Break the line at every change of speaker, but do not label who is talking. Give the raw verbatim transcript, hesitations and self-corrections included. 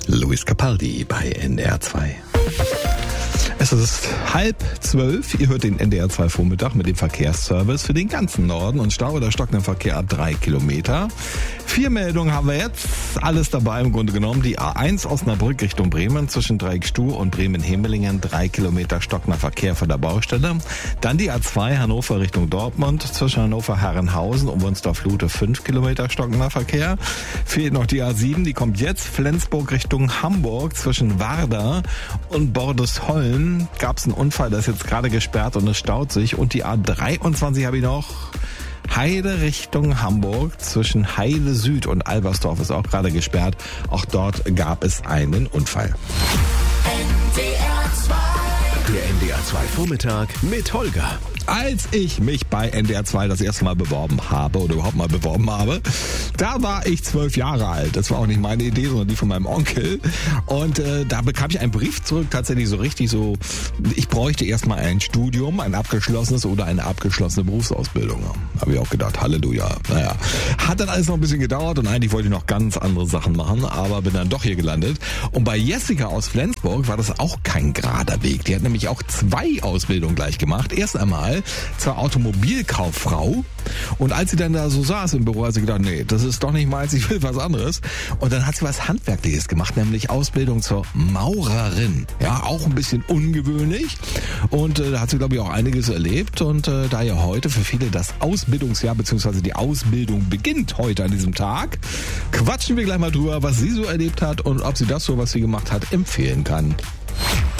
Luis Capaldi bei N D R zwei. Es ist halb zwölf. Ihr hört den N D R zwei Vormittag mit dem Verkehrsservice für den ganzen Norden und Stau oder stockenden Verkehr ab drei Kilometer. Vier Meldungen haben wir jetzt. Alles dabei im Grunde genommen. Die A eins Osnabrück Richtung Bremen zwischen Dreieckstuhl und Bremen-Hemelingen. Drei Kilometer stockender Verkehr von der Baustelle. Dann die A zwei Hannover Richtung Dortmund zwischen Hannover-Herrenhausen und Wunstorf-Lute. Fünf Kilometer stockender Verkehr. Fehlt noch die A sieben. Die kommt jetzt Flensburg Richtung Hamburg zwischen Warder und Bordesholm. Gab es einen Unfall, das ist jetzt gerade gesperrt und es staut sich. Und die A dreiundzwanzig habe ich noch. Heide Richtung Hamburg zwischen Heide Süd und Albersdorf ist auch gerade gesperrt. Auch dort gab es einen Unfall.
Der N D R zwei Vormittag mit Holger.
Als ich mich bei N D R zwei das erste Mal beworben habe oder überhaupt mal beworben habe, da war ich zwölf Jahre alt. Das war auch nicht meine Idee, sondern die von meinem Onkel. Und äh, da bekam ich einen Brief zurück, tatsächlich so richtig so, ich bräuchte erstmal ein Studium, ein abgeschlossenes oder eine abgeschlossene Berufsausbildung. Habe ich auch gedacht, Halleluja. Naja, hat dann alles noch ein bisschen gedauert und eigentlich wollte ich noch ganz andere Sachen machen, aber bin dann doch hier gelandet. Und bei Jessica aus Flensburg war das auch kein gerader Weg. Die hat nämlich auch zwei Ausbildungen gleich gemacht. Erst einmal zur Automobilkauffrau. Und als sie dann da so saß im Büro, hat sie gedacht, nee, das ist doch nicht meins, ich will was anderes. Und dann hat sie was Handwerkliches gemacht, nämlich Ausbildung zur Maurerin. Ja, auch ein bisschen ungewöhnlich. Und äh, da hat sie, glaube ich, auch einiges erlebt. Und äh, da ja heute für viele das Ausbildungsjahr bzw. die Ausbildung beginnt heute an diesem Tag, quatschen wir gleich mal drüber, was sie so erlebt hat und ob sie das so, was sie gemacht hat, empfehlen kann.